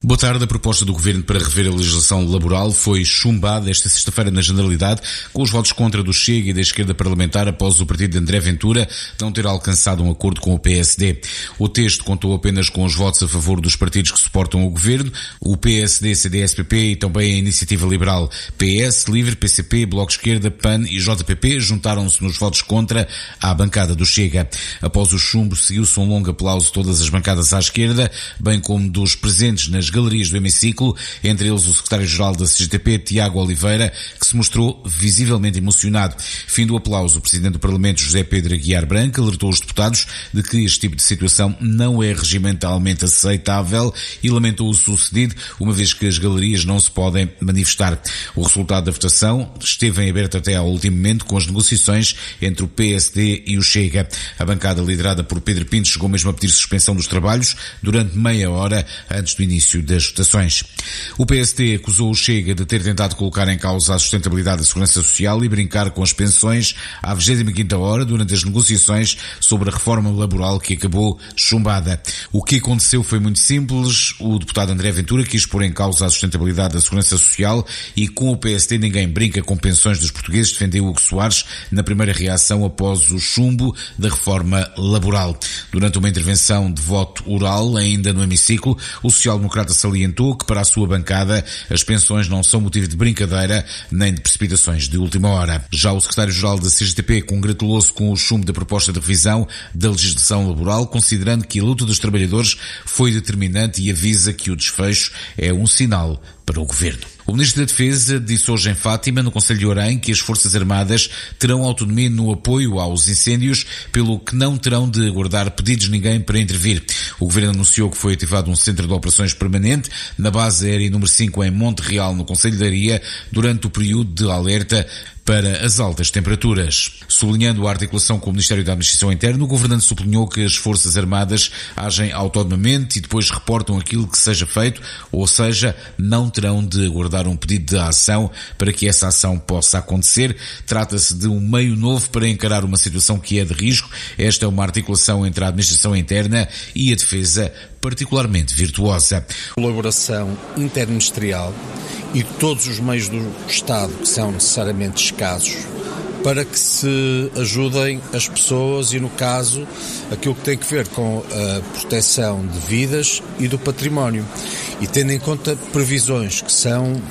Boa tarde. A proposta do Governo para rever a legislação laboral foi chumbada esta sexta-feira na Generalidade, com os votos contra do Chega e da esquerda parlamentar após o partido de André Ventura não ter alcançado um acordo com o PSD. O texto contou apenas com os votos a favor dos partidos que suportam o Governo, o PSD, CDS-PP e também a Iniciativa Liberal. PS, Livre, PCP, Bloco de Esquerda, PAN e JPP juntaram-se nos votos contra à bancada do Chega. Após o chumbo, seguiu-se um longo aplauso de todas as bancadas à esquerda, bem como dos presentes nas galerias do hemiciclo, entre eles o secretário-geral da CGTP, Tiago Oliveira, que se mostrou visivelmente emocionado. Fim do aplauso, o presidente do Parlamento, José Pedro Aguiar Branco, alertou os deputados de que este tipo de situação não é regimentalmente aceitável e lamentou o sucedido, uma vez que as galerias não se podem manifestar. O resultado da votação esteve em aberto até ao último momento, com as negociações entre o PSD e o Chega. A bancada liderada por Pedro Pinto chegou mesmo a pedir suspensão dos trabalhos durante meia hora antes do início das votações. O PSD acusou o Chega de ter tentado colocar em causa a sustentabilidade da segurança social e brincar com as pensões à 25ª hora durante as negociações sobre a reforma laboral que acabou chumbada. O que aconteceu foi muito simples. O deputado André Ventura quis pôr em causa a sustentabilidade da segurança social e com o PSD ninguém brinca com pensões dos portugueses, defendeu Hugo Soares na primeira reação após o chumbo da reforma laboral. Durante uma intervenção de voto oral, ainda no hemiciclo, o social-democrata salientou que para a sua bancada as pensões não são motivo de brincadeira nem de precipitações de última hora. Já o secretário-geral da CGTP congratulou-se com o chumbo da proposta de revisão da legislação laboral, considerando que a luta dos trabalhadores foi determinante e avisa que o desfecho é um sinal para o Governo. O Ministro da Defesa disse hoje em Fátima, no Conselho de Orém, que as Forças Armadas terão autonomia no apoio aos incêndios, pelo que não terão de aguardar pedidos de ninguém para intervir. O Governo anunciou que foi ativado um centro de operações permanente na base aérea número 5 em Monte Real, no Concelho de Leiria, durante o período de alerta para as altas temperaturas. Sublinhando a articulação com o Ministério da Administração Interna, o governante sublinhou que as Forças Armadas agem autonomamente e depois reportam aquilo que seja feito, ou seja, não terão de aguardar um pedido de ação para que essa ação possa acontecer. Trata-se de um meio novo para encarar uma situação que é de risco. Esta é uma articulação entre a Administração Interna e a Defesa particularmente virtuosa. Colaboração interministerial e todos os meios do Estado que são necessariamente escassos para que se ajudem as pessoas e, no caso, aquilo que tem que ver com a proteção de vidas e do património. E tendo em conta previsões que são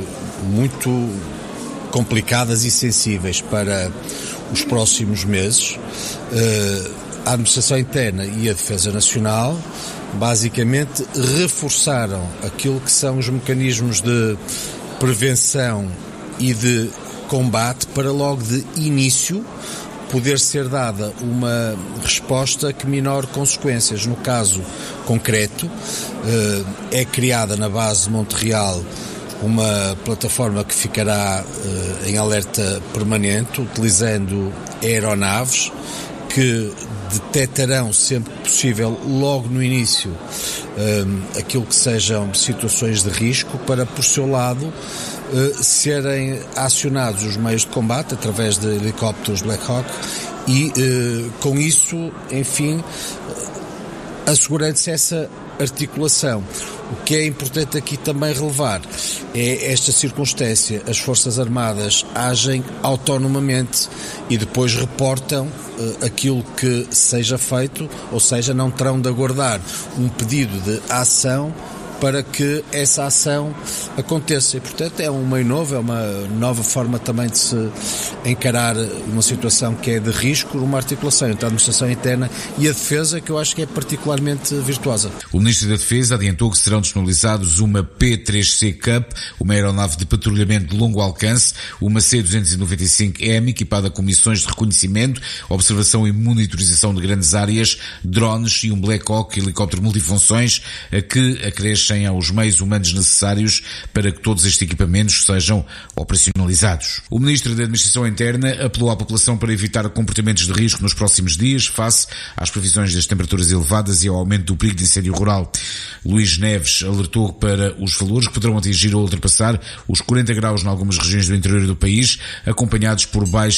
muito complicadas e sensíveis para os próximos meses, a Administração Interna e a Defesa Nacional basicamente reforçaram aquilo que são os mecanismos de prevenção e de combate para logo de início poder ser dada uma resposta que minore consequências. No caso concreto, é criada na base de Monte Real uma plataforma que ficará em alerta permanente, utilizando aeronaves que detectarão sempre que possível, logo no início, aquilo que sejam situações de risco para, por seu lado, serem acionados os meios de combate através de helicópteros Black Hawk e, com isso, enfim, assegurando-se essa articulação. O que é importante aqui também relevar é esta circunstância. As Forças Armadas agem autonomamente e depois reportam aquilo que seja feito, ou seja, não terão de aguardar um pedido de ação para que essa ação aconteça. E, portanto, é um meio novo, é uma nova forma também de se encarar uma situação que é de risco, uma articulação entre a Administração Interna e a Defesa, que eu acho que é particularmente virtuosa. O Ministro da Defesa adiantou que serão disponibilizados uma P-3C Cup, uma aeronave de patrulhamento de longo alcance, uma C-295M, equipada com missões de reconhecimento, observação e monitorização de grandes áreas, drones e um Black Hawk, helicóptero multifunções, que acrescem aos meios humanos necessários para que todos estes equipamentos sejam operacionalizados. O Ministro da Administração Interna apelou à população para evitar comportamentos de risco nos próximos dias, face às previsões das temperaturas elevadas e ao aumento do perigo de incêndio rural. Luís Neves alertou para os valores que poderão atingir ou ultrapassar os 40 graus em algumas regiões do interior do país, acompanhados por baixos